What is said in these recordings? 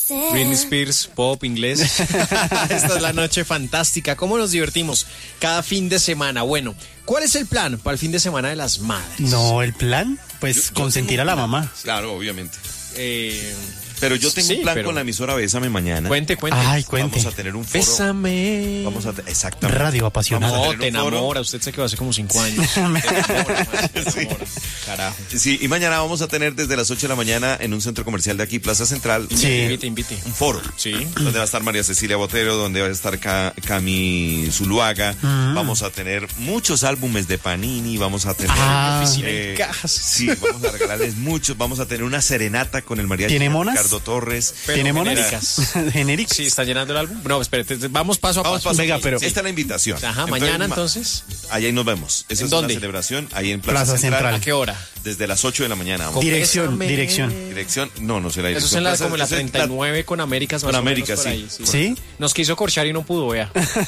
Britney Spears, pop, inglés. Esta es la noche fantástica. ¿Cómo nos divertimos cada fin de semana? Bueno, ¿cuál es el plan para el fin de semana de las madres? No, el plan, pues consentir a la mamá. Claro, obviamente. Eh, Pero yo tengo sí, un plan pero- con la emisora Bésame Mañana. Cuente. Ay, cuente. Vamos a tener un foro. Bésame. Exactamente. Radio apasionada. Vamos a No, tener te un foro. enamora. Usted se quedó hace como 5 años. Te enamora. Carajo. Sí, y mañana vamos a tener desde las 8 de la mañana en un centro comercial de aquí, Plaza Central, Sí. Invite. un foro. Sí. Donde va a estar María Cecilia Botero, donde va a estar Cami Zuluaga. Vamos a tener muchos álbumes de Panini, vamos a tener... Oficina en cajas. Sí, vamos a regalarles muchos. Vamos a tener una serenata con el mariachi ¿Tiene monas? Ricardo Torres. Pero ¿Tiene monas? genéricas. Genéricas. Sí, ¿está llenando el álbum? No, espérate, vamos paso a Vamos, paso. Venga, pero- Esta es la invitación. Ajá, mañana entonces. Ahí nos vemos. Esa ¿En es dónde? una celebración ahí en Plaza, Plaza Central. ¿A qué hora? Desde las 8 de la mañana. ¿Cómo? Dirección, Bésame. dirección. Dirección, no será Eso dirección. es en la, Plaza- como en la esa es 39 con Américas. Más Con o menos Américas, por sí. ahí, ¿Sí? Nos quiso corchar y no pudo, vea.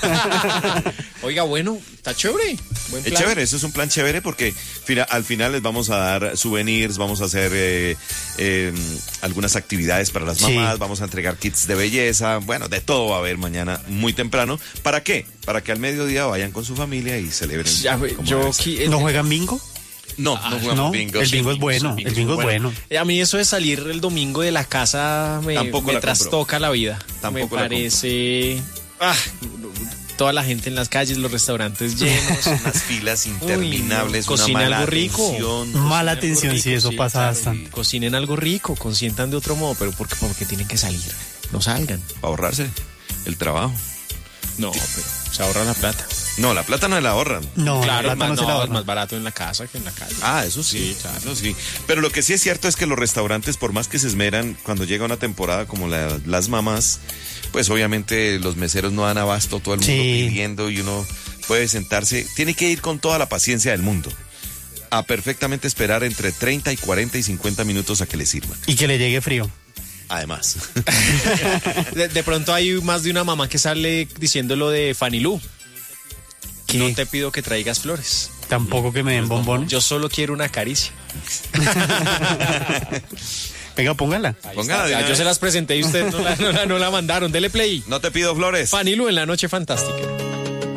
Oiga, bueno, está chévere. Buen Es plan. chévere, eso es un plan chévere porque al final les vamos a dar souvenirs, vamos a hacer algunas actividades para las Sí. mamás, vamos a entregar kits de belleza, bueno, de todo va a haber mañana muy temprano. ¿Para qué? Para que al mediodía vayan con su familia y celebren. Ya, como yo debe ser. qui- ¿No juegan bingo? No jugamos No, bingo. el bingo es bueno, el bingo es bueno. A mí eso de salir el domingo de la casa Tampoco me la trastoca la vida. Tampoco me la parece... toda la gente en las calles, los restaurantes llenos. Unas filas interminables, Uy, no. una Cocinen mala algo rico. atención. Mala Algo atención, rico, sí, eso pasa claro. bastante. Cocinen algo rico, consientan de otro modo, pero porque tienen que salir. No salgan. Para ahorrarse el trabajo. No, pero se ahorra la plata. No, la plata no la ahorran. No, Claro, la es plata más, no se la es ahorra. más barato en la casa que en la calle. Ah, eso sí, eso sí. Pero lo que sí es cierto es que los restaurantes, por más que se esmeran, cuando llega una temporada como las mamás, pues obviamente los meseros no dan abasto, todo el mundo Sí. pidiendo y uno puede sentarse. Tiene que ir con toda la paciencia del mundo a perfectamente esperar entre 30 y 40 y 50 minutos a que le sirvan. Y que le llegue frío. Además. De pronto hay más de una mamá que sale diciendo lo de Fanny Lu. ¿Qué? No te pido que traigas flores. Tampoco que me den bombón. Yo solo quiero una caricia. Venga, póngala. Ahí Póngala está. de Ya una yo vez. se las presenté y ustedes no la mandaron. Dele play. No te pido flores. Fanny Lu en la noche fantástica.